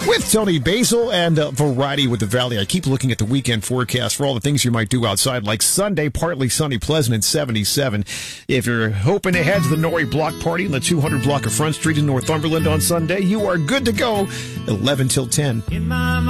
with Tony Basil and Variety with the Valley. I keep looking at the weekend forecast for all the things you might do outside, like Sunday, partly sunny, pleasant, and 77. If you're hoping to head to the Nori Block Party in the 200 block of Front Street in Northumberland on Sunday, you are good to go, 11 till 10.